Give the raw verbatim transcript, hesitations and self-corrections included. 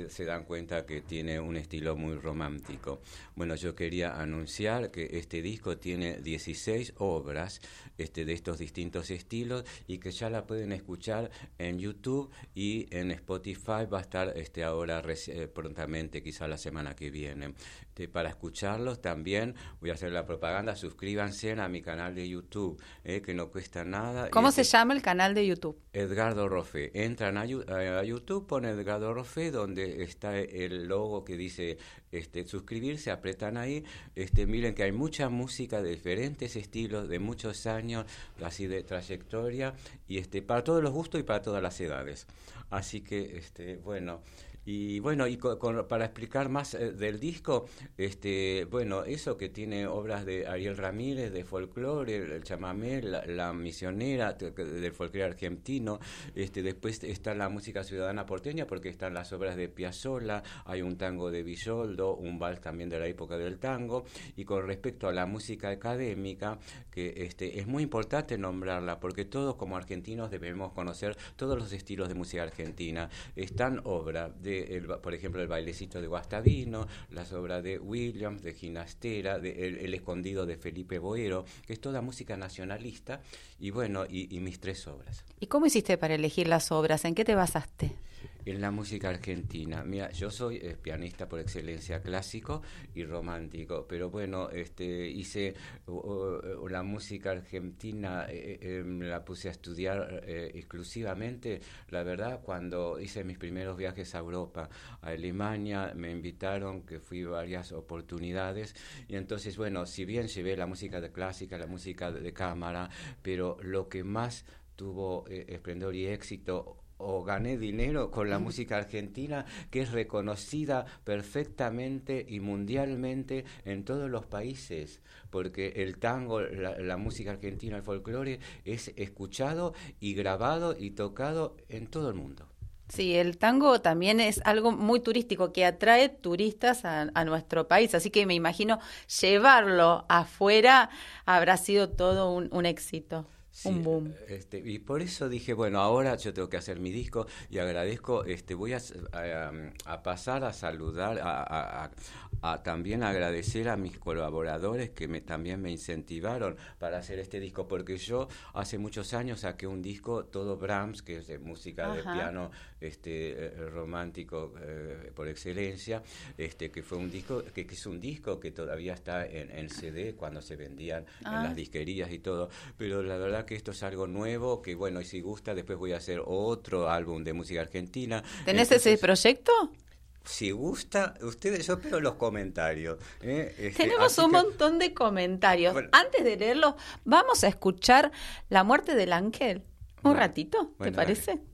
se, se dan cuenta que tiene un estilo muy romántico. Bueno, yo quería anunciar que este disco tiene dieciséis obras este, de estos distintos estilos y que ya la pueden escuchar en YouTube y en Spotify. Va a estar este, ahora eh, prontamente, quizá la semana que viene. Este, para escucharlos también voy a hacer la propaganda. Suscríbanse a mi canal de YouTube, eh, que no cuesta nada. ¿Cómo este, se llama el canal de YouTube? Edgardo Roffé. Entran a, a YouTube, ponen Edgardo Roffé, donde está el logo que dice este, suscribirse, apretan ahí. Este, miren que hay mucha música de diferentes estilos, de muchos años, así de trayectoria, y este, para todos los gustos y para todas las edades. Así que, este, bueno... Y bueno, y con, con, para explicar más eh, del disco, este, bueno, eso que tiene obras de Ariel Ramírez, de folclore, el, el chamamé, la, la misionera, de, del folclore argentino, este, después está la música ciudadana porteña, porque están las obras de Piazzolla, hay un tango de Villoldo, un vals también de la época del tango, y con respecto a la música académica, que este, es muy importante nombrarla, porque todos como argentinos debemos conocer todos los estilos de música argentina. Están obras de El, por ejemplo, el bailecito de Guastavino, las obras de Williams, de Ginastera, de el, el escondido de Felipe Boero, que es toda música nacionalista, y bueno, y, y mis tres obras. ¿Y cómo hiciste para elegir las obras? ¿En qué te basaste? En la música argentina. Mira, yo soy eh, pianista por excelencia, clásico y romántico, pero bueno, este, hice uh, uh, la música argentina, eh, eh, la puse a estudiar eh, exclusivamente, la verdad, cuando hice mis primeros viajes a Europa, a Alemania, me invitaron, que fui varias oportunidades, y entonces, bueno, si bien llevé la música de clásica, la música de, de cámara, pero lo que más tuvo eh, esplendor y éxito, o gané dinero con la música argentina, que es reconocida perfectamente y mundialmente en todos los países, porque el tango, la, la música argentina, el folclore, es escuchado y grabado y tocado en todo el mundo. Sí, el tango también es algo muy turístico que atrae turistas a, a nuestro país, así que me imagino llevarlo afuera habrá sido todo un, un éxito. Sí, un boom. Este, y por eso dije, bueno, ahora yo tengo que hacer mi disco y agradezco, este, voy a, a, a pasar a saludar, a, a, a, a también agradecer a mis colaboradores que me, también me incentivaron para hacer este disco, porque yo hace muchos años saqué un disco, todo Brahms, que es de música de piano este, eh, romántico eh, por excelencia, este, que fue un disco, que, que es un disco que todavía está en, en C D cuando se vendían ah. en las disquerías y todo, pero la verdad que esto es algo nuevo, que bueno, y si gusta después voy a hacer otro álbum de música argentina. ¿Tenés Entonces, ese proyecto? Si gusta, ustedes, yo espero los comentarios. ¿eh? Este, Tenemos un que, montón de comentarios. Bueno, antes de leerlos, vamos a escuchar La muerte del ángel. Un bueno, ratito, ¿te bueno, parece? Dale.